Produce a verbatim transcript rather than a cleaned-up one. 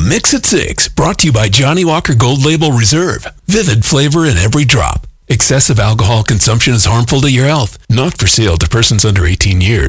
Mix at Six, brought to you by Johnnie Walker Gold Label Reserve. Vivid flavor in every drop. Excessive alcohol consumption is harmful to your health. Not for sale to persons under eighteen years.